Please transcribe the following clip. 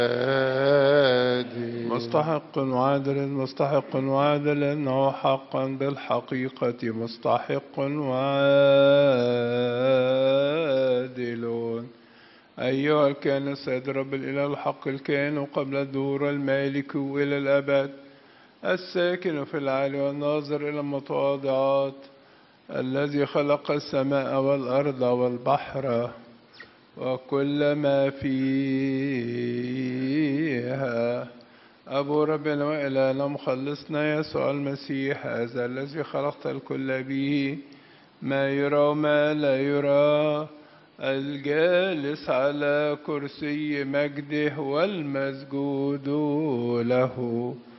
مستحق وعادل مستحق وعادل إنه حقا بالحقيقة مستحق وعادل. أيها الكائن السيد رب الإله الحق الكائن قبل الدهور المالك إلى الأبد الساكن في العالي والناظر إلى المتواضعات الذي خلق السماء والأرض والبحر وكل ما فيها. أبو ربنا وإلهنا مخلصنا يسوع المسيح هذا الذي خلقت الكل به ما يرى وما لا يرى الجالس على كرسي مجده والمسجود له